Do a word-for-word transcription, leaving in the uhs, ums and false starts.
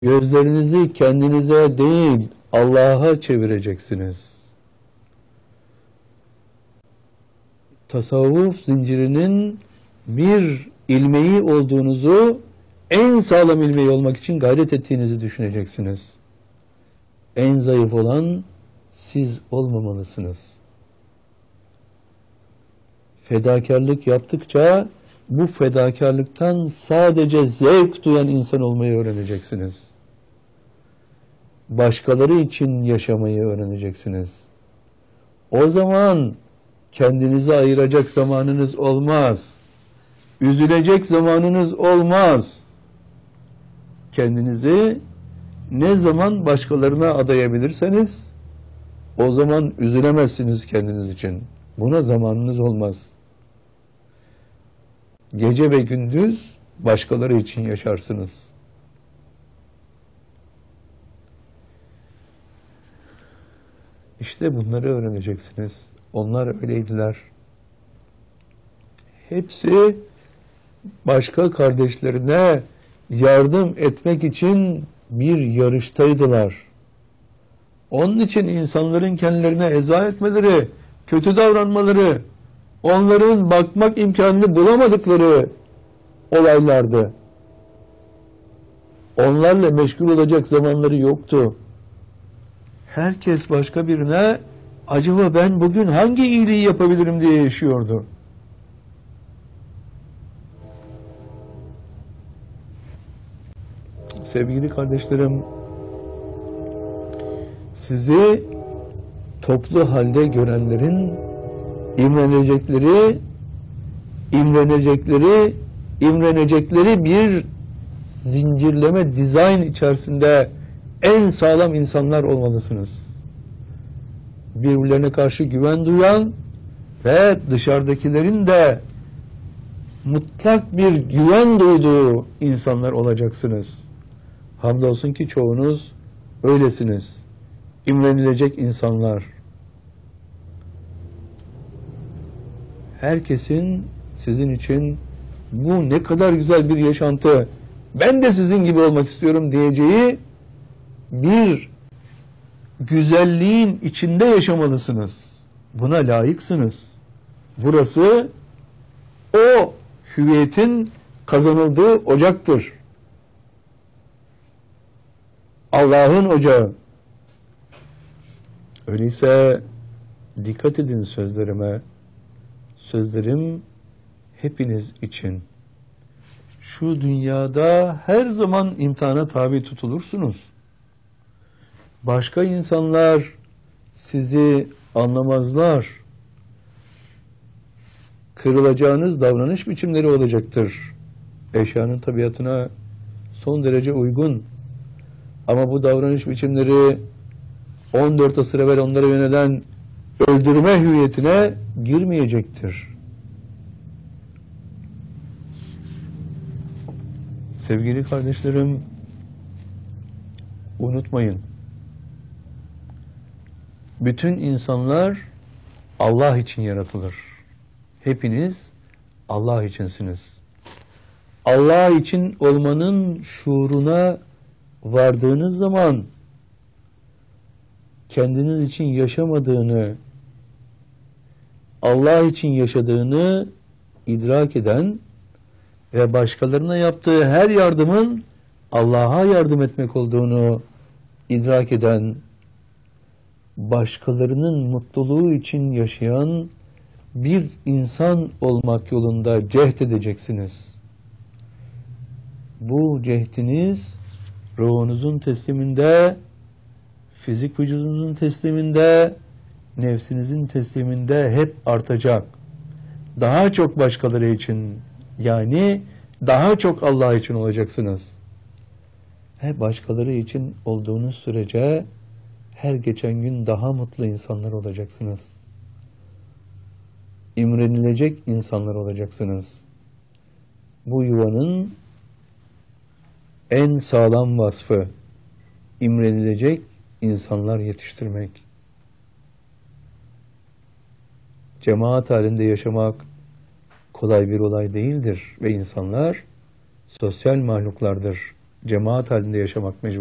Gözlerinizi kendinize değil, Allah'a çevireceksiniz. Tasavvuf zincirinin bir ilmeği olduğunuzu, en sağlam ilmeği olmak için gayret ettiğinizi düşüneceksiniz. En zayıf olan siz olmamalısınız. Fedakarlık yaptıkça bu fedakarlıktan sadece zevk duyan insan olmayı öğreneceksiniz. Başkaları için yaşamayı öğreneceksiniz. O zaman kendinizi ayıracak zamanınız olmaz. Üzülecek zamanınız olmaz. Kendinizi ne zaman başkalarına adayabilirseniz o zaman üzülemezsiniz kendiniz için. Buna zamanınız olmaz. Gece ve gündüz başkaları için yaşarsınız. İşte bunları öğreneceksiniz. Onlar öyleydiler. Hepsi başka kardeşlerine yardım etmek için bir yarıştaydılar. Onun için insanların kendilerine eza etmeleri, kötü davranmaları, onların bakmak imkanını bulamadıkları olaylardı. Onlarla meşgul olacak zamanları yoktu. Herkes başka birine acaba ben bugün hangi iyiliği yapabilirim diye yaşıyordu. Sevgili kardeşlerim, sizi toplu halde görenlerin imrenecekleri, imrenecekleri, imrenecekleri bir zincirleme dizayn içerisinde en sağlam insanlar olmalısınız. Birbirlerine karşı güven duyan ve dışarıdakilerin de mutlak bir güven duyduğu insanlar olacaksınız. Hamdolsun ki çoğunuz öylesiniz. İmrenilecek insanlar. Herkesin sizin için bu ne kadar güzel bir yaşantı, ben de sizin gibi olmak istiyorum diyeceği bir güzelliğin içinde yaşamalısınız. Buna layıksınız. Burası o hüviyetin kazanıldığı ocaktır. Allah'ın ocağı. Öyleyse dikkat edin sözlerime. Sözlerim hepiniz için. Şu dünyada her zaman imtihana tabi tutulursunuz. Başka insanlar sizi anlamazlar. Kırılacağınız davranış biçimleri olacaktır. Eşyanın tabiatına son derece uygun. Ama bu davranış biçimleri on dört asır evvel onlara yönelen öldürme hüviyetine girmeyecektir. Sevgili kardeşlerim, unutmayın. Bütün insanlar Allah için yaratılır. Hepiniz Allah içinsiniz. Allah için olmanın şuuruna vardığınız zaman kendiniz için yaşamadığını, Allah için yaşadığını idrak eden ve başkalarına yaptığı her yardımın Allah'a yardım etmek olduğunu idrak eden, başkalarının mutluluğu için yaşayan bir insan olmak yolunda cehd edeceksiniz. Bu cehdiniz ruhunuzun tesliminde, fizik vücudunuzun tesliminde, nefsinizin tesliminde hep artacak. Daha çok başkaları için, yani daha çok Allah için olacaksınız. Hep başkaları için olduğunuz sürece her geçen gün daha mutlu insanlar olacaksınız. İmrenilecek insanlar olacaksınız. Bu yuvanın en sağlam vasfı imrenilecek insanlar yetiştirmek. Cemaat halinde yaşamak kolay bir olay değildir ve insanlar sosyal mahluklardır. cemaat halinde yaşamak mecburiyeti